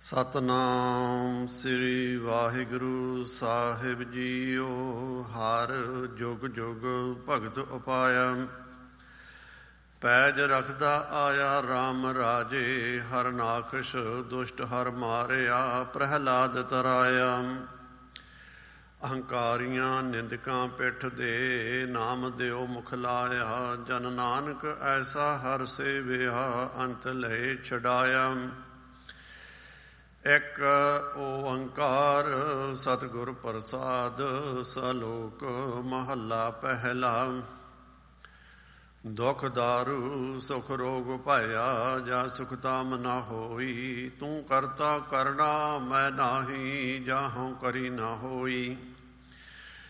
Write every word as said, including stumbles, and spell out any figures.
ਸਤਿਨਾਮ ਸ੍ਰੀ ਵਾਹਿਗੁਰੂ ਸਾਹਿਬ JIO. ਹਰ ਜੁਗ ਜੁਗ ਭਗਤ ਉਪਾਇਆ, ਪੈਜ ਰਖਦਾ ਆਇਆ RAM ਰਾਜੇ। ਹਰ ਨਾਖਸ਼ ਦੁਸ਼ਟ ਹਰ ਮਾਰਿਆ, ਪ੍ਰਹਿਲਾਦ ਤਰਾਇਆ। ਅਹੰਕਾਰੀਆਂ ਨਿੰਦਕਾਂ ਪਿੱਠ ਦੇ, ਨਾਮ ਦਿਓ ਮੁਖ ਲਾਇਆ। ਜਨ ਨਾਨਕ ਐਸਾ ਹਰ ਸੇਵਿਆ, ਅੰਤ ਲਏ ਛਡਾਇਆ। ਇੱਕ ਓੰਕਾਰ ਸਤਿਗੁਰ ਪ੍ਰਸਾਦ, ਸਲੋਕ ਮਹੱਲਾ ਪਹਿਲਾ। ਦੁਖ ਦਾਰੂ ਸੁਖ ਰੋਗ ਭਾਇਆ, ਜਾ ਸੁਖ ਤਾਮ ਨਾ ਹੋਈ। ਤੂੰ ਕਰਤਾ ਕਰਣਾ ਮੈਂ ਨਾਹੀ, ਜਾਹੋਂ ਕਰੀ ਨਾ ਹੋਈ।